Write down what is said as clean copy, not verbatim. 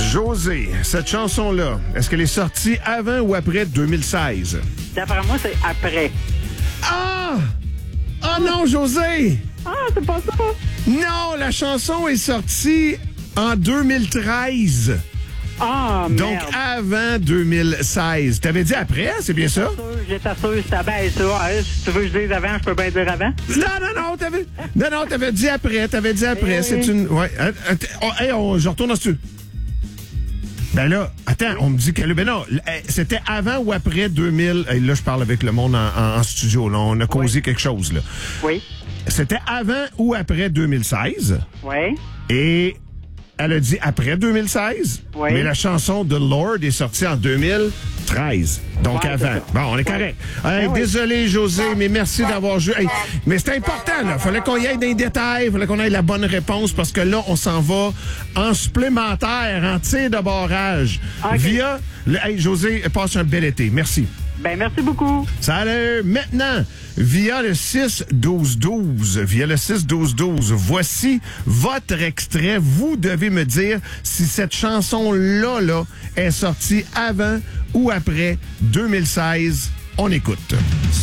José, cette chanson-là, est-ce qu'elle est sortie avant ou après 2016? D'après moi, c'est après. Ah! Oh non, José! Ah, c'est pas ça. Non, la chanson est sortie en 2013. Ah, merde. Donc, avant 2016. T'avais dit après, c'est bien ça? J'étais sûr, c'était bien ça. Ouais, si tu veux que je dise avant, je peux bien dire avant. Non, t'avais dit après. C'est une... Ouais. Je retourne en studio. Ben là, attends, on me dit que... Ben non, c'était avant ou après 2000... Là, je parle avec le monde en studio. Là, on a causé quelque chose, là. Oui. C'était avant ou après 2016. Oui. Et elle a dit après 2016. Oui. Mais la chanson de Lord est sortie en 2013. Donc Ouais, avant. Bon, on est correct. Hey, oui. Désolé, José, mais merci d'avoir joué. Hey, mais c'est important, là. Fallait qu'on y aille dans les détails. Fallait qu'on ait la bonne réponse parce que là, on s'en va en supplémentaire, en tir de barrage. Okay. Via... Hey, José, passe un bel été. Merci. Ben, merci beaucoup. Salut! Maintenant, via le 6-12-12, voici votre extrait. Vous devez me dire si cette chanson-là est sortie avant ou après 2016. On écoute.